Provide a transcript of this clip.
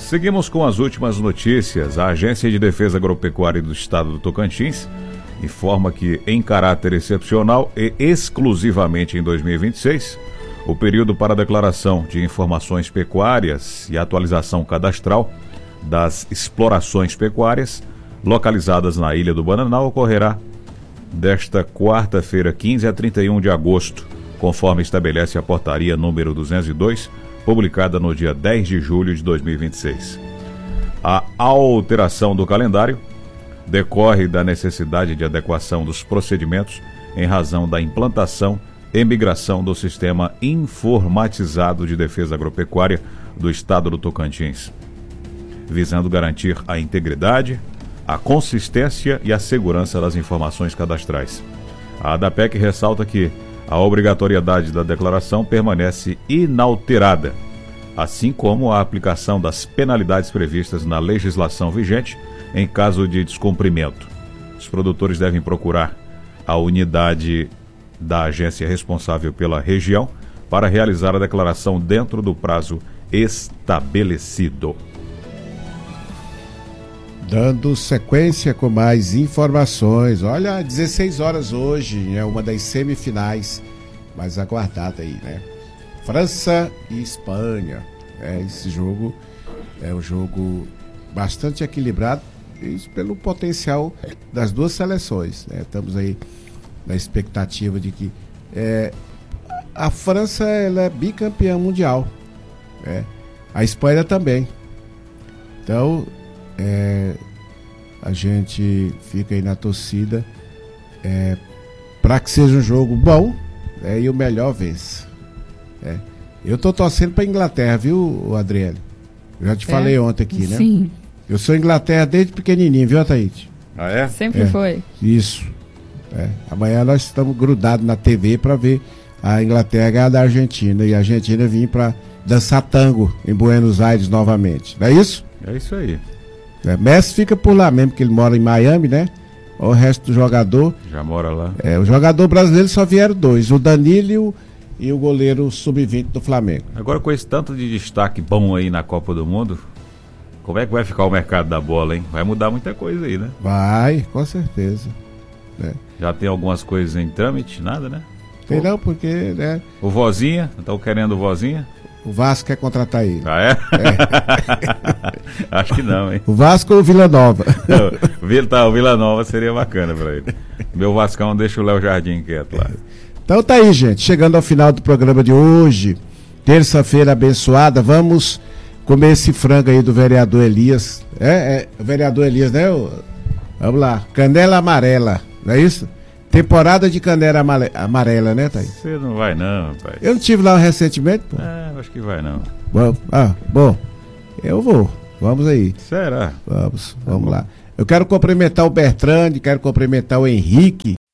Seguimos com as últimas notícias. A Agência de Defesa Agropecuária do Estado do Tocantins informa que, em caráter excepcional e exclusivamente em 2026, o período para declaração de informações pecuárias e atualização cadastral das explorações pecuárias localizadas na Ilha do Bananal ocorrerá desta quarta-feira, 15 a 31 de agosto, conforme estabelece a portaria número 202, publicada no dia 10 de julho de 2026. A alteração do calendário decorre da necessidade de adequação dos procedimentos em razão da implantação e migração do Sistema Informatizado de Defesa Agropecuária do Estado do Tocantins, visando garantir a integridade, a consistência e a segurança das informações cadastrais. A ADAPEC ressalta que a obrigatoriedade da declaração permanece inalterada, assim como a aplicação das penalidades previstas na legislação vigente em caso de descumprimento. Os produtores devem procurar a unidade da agência responsável pela região para realizar a declaração dentro do prazo estabelecido. Dando sequência com mais informações. Olha, 16 horas hoje, é uma das semifinais mais aguardada aí, né? França e Espanha. Esse jogo é um jogo bastante equilibrado, isso pelo potencial das duas seleções, né? Estamos aí na expectativa de que a França ela é bicampeã mundial, né? A Espanha também. Então a gente fica aí na torcida para que seja um jogo bom, e o melhor vence. Eu tô torcendo para Inglaterra, viu, Adriele? Eu já te falei ontem aqui, né? Sim. Eu sou Inglaterra desde pequenininho, viu, Ataíde? Ah, é? Sempre foi. Isso. Amanhã nós estamos grudados na TV para ver a Inglaterra ganhar da Argentina e a Argentina vir para dançar tango em Buenos Aires novamente. Não é isso? É isso aí. Messi fica por lá mesmo, porque ele mora em Miami, né? O resto do jogador... Já mora lá. O jogador brasileiro só vieram dois, o Danilo e o goleiro sub-20 do Flamengo. Agora, com esse tanto de destaque bom aí na Copa do Mundo, como é que vai ficar o mercado da bola, hein? Vai mudar muita coisa aí, né? Vai, com certeza. Já tem algumas coisas em trâmite, nada, né? Tem não, porque, né? O Vozinha, estão querendo o Vozinha? O Vasco quer contratar ele. Ah, é? Acho que não, hein? O Vasco ou o Vila Nova? O Vila Nova seria bacana pra ele. Meu Vascão deixa o Léo Jardim quieto lá. Então tá aí, gente. Chegando ao final do programa de hoje, terça-feira abençoada, vamos comer esse frango aí do vereador Elias. O vereador Elias, né? Vamos lá. Canela amarela, não é isso? Temporada de canela amarela, né, Thaís? Você não vai não, rapaz. Eu não estive lá recentemente, pô. Acho que vai não. Bom, eu vou. Vamos aí. Será? Vamos lá. Eu quero cumprimentar o Bertrand, quero cumprimentar o Henrique,